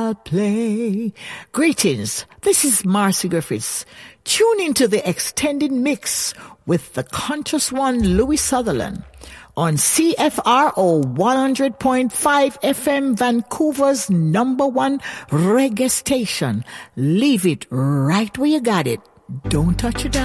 I'll play. Greetings, this is Marcy Griffiths. Tune into the extended mix with the conscious one Louis Sutherland on CFRO 100.5 FM, Vancouver's #1 reggae station. Leave it right where you got it. Don't touch it down.